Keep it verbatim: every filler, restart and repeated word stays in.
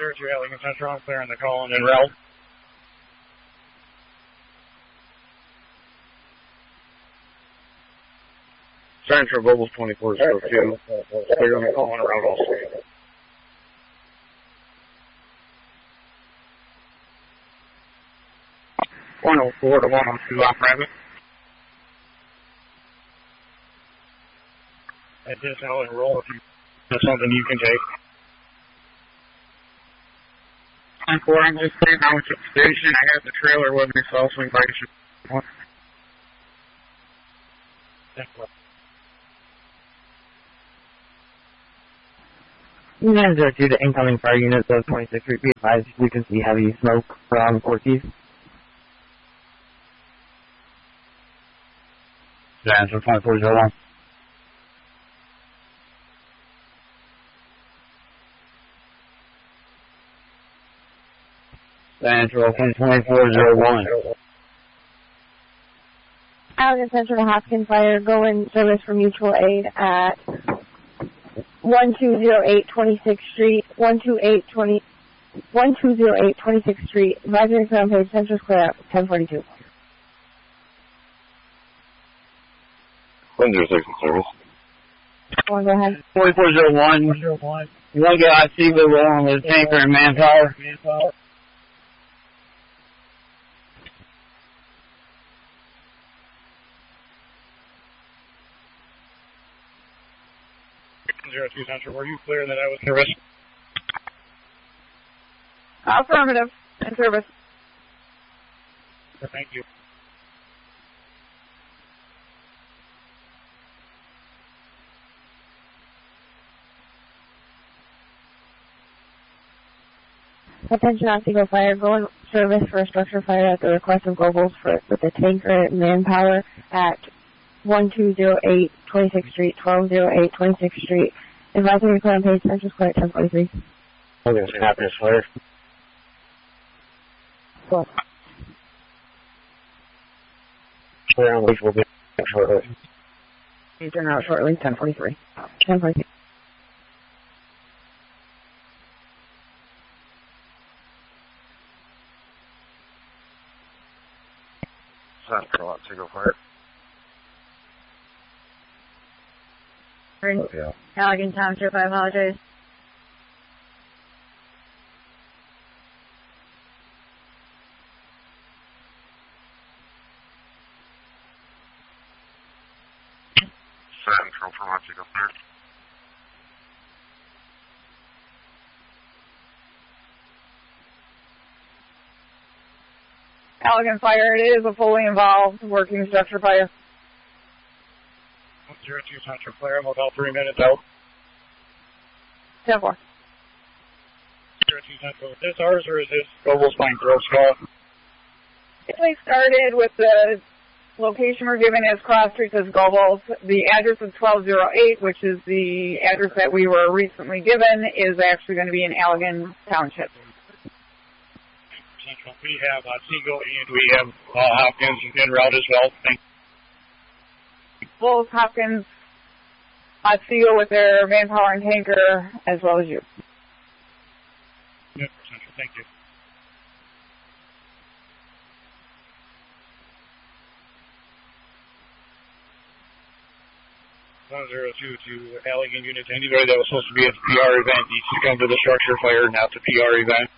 zero two Allegan Central, I'm clearing the call and en route. Central Global twenty-four zero two, clearing the call and en route also. one oh four to one oh two off rabbit. At this I'll enroll if you have something you can take. I'm four, I'm just sitting down with the station. I have the trailer with me, so I'll swing by you. Unit zero two to incoming fire units of twenty-sixth Street, be advised we can see heavy smoke from Ortiz. Answer twenty-four zero one. Answer twenty-four zero one. Allegan Central to Hopkins Fire, go in service for mutual aid at one two zero eight twenty-sixth Street, one two eight twenty, one two zero eight twenty-sixth Street, advisory ground page, Central Square, ten forty-two. one zero six in service. Go on, go ahead. twenty-four zero one. One guy I see the rolling with tanker and manpower. Manpower. zero two Central, were you clear that I was service? Affirmative. In service. Thank you. Attention Otsego Fire, go in service for a structure fire at the request of Globals for with the tanker and manpower at one two zero eight twenty-sixth Street, twelve oh eight twenty-sixth Street. Advisory ground page, Central Square, ten forty-three. I'm going to snap this fire. Cool. Clear on leash will be shortly. You turn out shortly, ten forty-three. ten forty-three. Central Otsego Fire. Yeah. Allegan Township, I apologize. Central from Otsego Fire. Allegan Fire, it is a fully involved working structure fire. zero two Central clear, I'm about three minutes out. ten four. zero two Central, is this ours or is this Global Spine Grove Squad? We started with the location we're given as Cross Street as Globals. The address is twelve oh eight, which is the address that we were recently given, is actually going to be in Allegan Township. Central, we have Otsego and we have uh, Hopkins en route as well. Thank you. Both Hopkins, Otsego with their manpower and tanker, as well as you. Yep, Central, thank you. one zero two to Allegan units. Anybody that was supposed to be at the P R event needs to come to the structure fire, not the P R event.